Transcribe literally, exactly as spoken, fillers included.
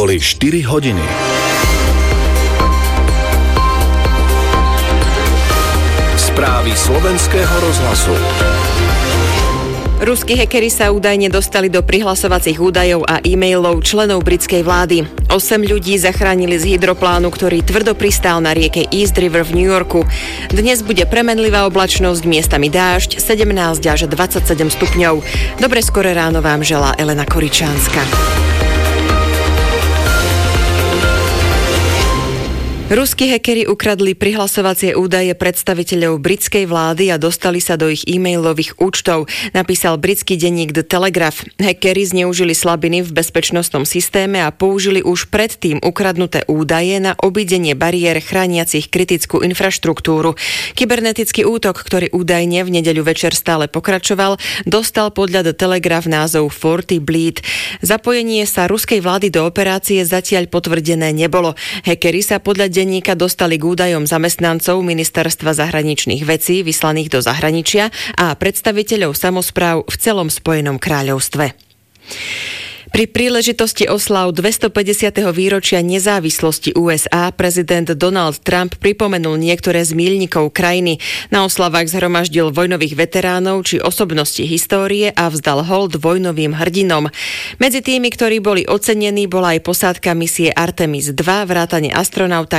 Boli štyri hodiny. Správy slovenského rozhlasu. Ruskí hackeri sa údajne dostali do prihlasovacích údajov a e-mailov členov britskej vlády. Osem ľudí zachránili z hydroplánu, ktorý tvrdo pristál na rieke East River v New Yorku. Dnes bude premenlivá oblačnosť, miestami dážď, sedemnásť až dvadsaťsedem stupňov. Dobre skoré ráno vám želá Elena Koričánska. Ruskí hackeri ukradli prihlasovacie údaje predstaviteľov britskej vlády a dostali sa do ich e-mailových účtov, napísal britský denník The Telegraph. Hackeri zneužili slabiny v bezpečnostnom systéme a použili už predtým ukradnuté údaje na obídenie bariér chrániacich kritickú infraštruktúru. Kybernetický útok, ktorý údajne v nedeľu večer stále pokračoval, dostal podľa The Telegraph názov Forty Bleed. Zapojenie sa ruskej vlády do operácie zatiaľ potvrdené nebolo. Hackeri sa podľa denníka dostali k údajom zamestnancov Ministerstva zahraničných vecí vyslaných do zahraničia a predstaviteľov samospráv v celom Spojenom kráľovstve. Pri príležitosti oslav dvestopäťdesiateho výročia nezávislosti ú es á prezident Donald Trump pripomenul niektoré z míľnikov krajiny. Na oslavách zhromaždil vojnových veteránov či osobnosti histórie a vzdal hold vojnovým hrdinom. Medzi tými, ktorí boli ocenení, bola aj posádka misie Artemis dva, vrátane astronauta